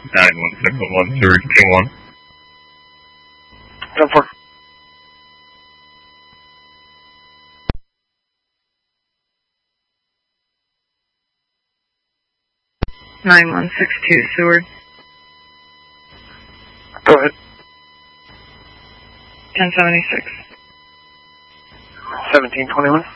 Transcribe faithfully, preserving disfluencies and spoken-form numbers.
nine one six one, Seward King one. Go for nine one six two, Seward. Go ahead. ten seventy-six. seventeen twenty-one.